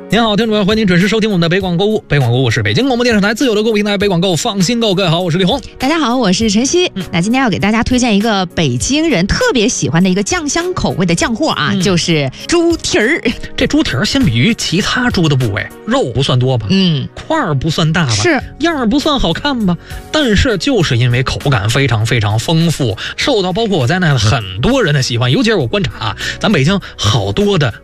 您好，听众朋友，欢迎您准时收听我们的北广购物。北广购物是北京广播电视台自有的购物平台，北广购放心购。各位好，我是李红。 大家好，我是晨曦。那今天要给大家推荐一个北京人特别喜欢的一个酱香口味的酱货啊，就是猪蹄儿。 这猪蹄儿相比于其他猪的部位，肉不算多吧？块儿不算大吧？ 是， 样儿不算好看吧？但是就是因为口感非常非常丰富，受到包括我在内的很多人的喜欢。尤其是我观察啊，咱北京好多的